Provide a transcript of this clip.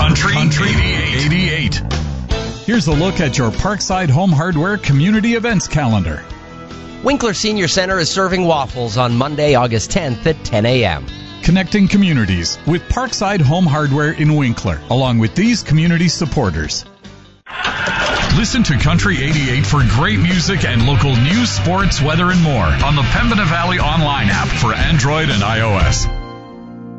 Country 88. Here's a look at your Parkside Home Hardware Community Events calendar. Winkler Senior Center is serving waffles on Monday, August 10th at 10 a.m. Connecting communities with Parkside Home Hardware in Winkler, along with these community supporters. Listen to Country 88 for great music and local news, sports, weather, and more on the Pembina Valley online app for Android and iOS.